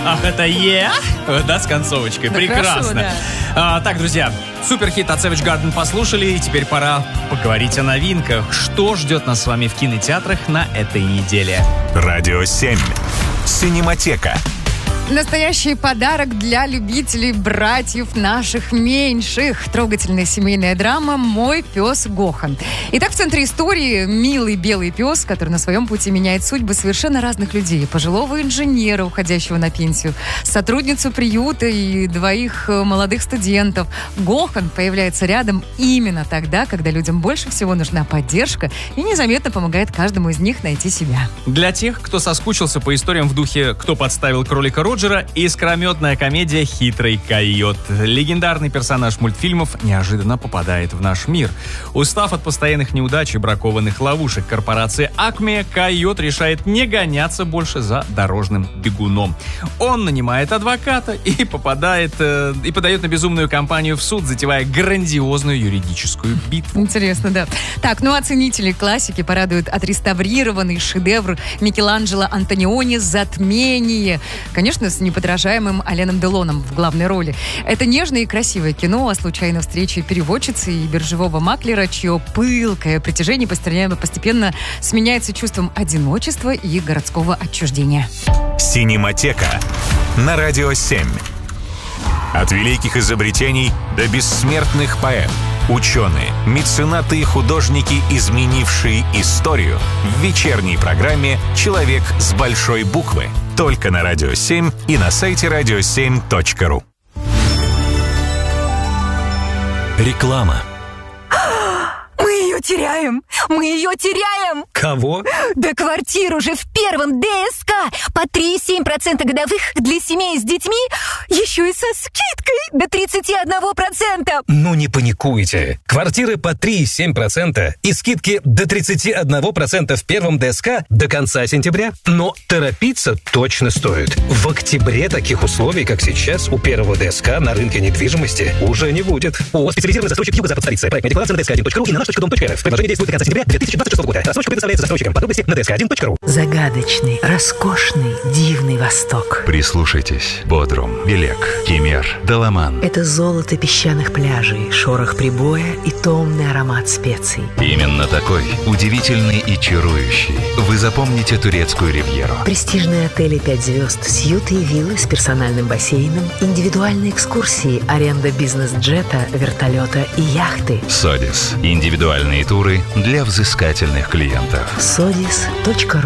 Ах, это да, с концовочкой. Да, прекрасно. хорошо, да. Так, друзья, суперхит от Savage Garden послушали, и теперь пора поговорить о новинках. Что ждет нас с вами в кинотеатрах на этой неделе? Радио 7. Синематека. Настоящий подарок для любителей братьев наших меньших. Трогательная семейная драма «Мой пес Гохан». Итак, в центре истории милый белый пес, который на своем пути меняет судьбы совершенно разных людей. Пожилого инженера, уходящего на пенсию, сотрудницу приюта и двоих молодых студентов. Гохан появляется рядом именно тогда, когда людям больше всего нужна поддержка, и незаметно помогает каждому из них найти себя. Для тех, кто соскучился по историям в духе «Кто подставил кролика Роджера», искрометная комедия «Хитрый койот». Легендарный персонаж мультфильмов неожиданно попадает в наш мир. Устав от постоянных неудач и бракованных ловушек корпорации Acme, койот решает не гоняться больше за дорожным бегуном. Он нанимает адвоката и подает на безумную кампанию в суд, затевая грандиозную юридическую битву. Интересно, да. Так, ну а ценители классики порадуют отреставрированный шедевр Микеланджело Антониони «Затмение». Конечно, с неподражаемым Аленом Делоном в главной роли. Это нежное и красивое кино о случайной встрече переводчицы и биржевого маклера, чье пылкое притяжение постепенно сменяется чувством одиночества и городского отчуждения. Синематека на Радио 7. От великих изобретений до бессмертных поэт. Ученые, меценаты и художники, изменившие историю. В вечерней программе «Человек с большой буквы». Только на Радио 7 и на сайте radio7.ru. Реклама. Мы ее теряем! Мы ее теряем! Кого? Да квартиру же в первом ДСК! По 3,7% годовых для семей с детьми, еще и со скидкой до 31%! Ну не паникуйте. Квартиры по 3,7% и скидки до 31% в первом ДСК до конца сентября. Но торопиться точно стоит. В октябре таких условий, как сейчас, у первого ДСК на рынке недвижимости уже не будет. ООО «Специализированный застройщик Юго-Запад столицы». Проектная декларация на dsк1.ru и на nаш.dom.rf. Предложение действует до конца сентября 2026 года. Рассрочка предоставляется застройщикам. Подробности на dsk1.ru. Загадочный, роскошный, дивный Восток. Прислушайтесь. Бодрум, Белек, Кемер, Даламан. Это золото песчаных пляжей, шорох прибоя и томный аромат специй. Именно такой, удивительный и чарующий. Вы запомните турецкую ривьеру. Престижные отели 5 звезд, сьюты и виллы с персональным бассейном, индивидуальные экскурсии, аренда бизнес-джета, вертолета и яхты. Содис. Индивидуальные туры для взыскательных клиентов. sodis.ru